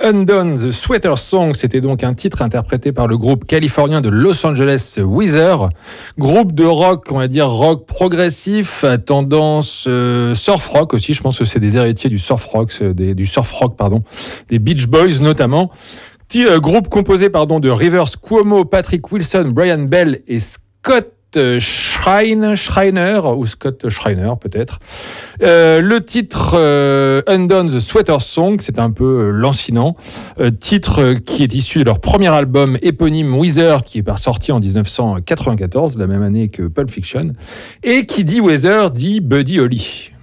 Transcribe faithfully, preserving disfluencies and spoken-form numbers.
Undone the Sweater Song, c'était donc un titre interprété par le groupe californien de Los Angeles, Weezer. Groupe de rock, on va dire rock progressif, à tendance euh, surf rock aussi. Je pense que c'est des héritiers du surf rock, des, du surf rock, pardon, des Beach Boys notamment. Petit euh, groupe composé, pardon, de Rivers Cuomo, Patrick Wilson, Brian Bell et Scott Schreiner, Schreiner ou Scott Schreiner peut-être. Euh, le titre euh, Undone the Sweater Song, c'est un peu euh, lancinant. Euh, titre euh, qui est issu de leur premier album éponyme Weezer, qui est sorti en dix-neuf cent quatre-vingt-quatorze, la même année que Pulp Fiction. Et qui dit Weezer dit Buddy Holly.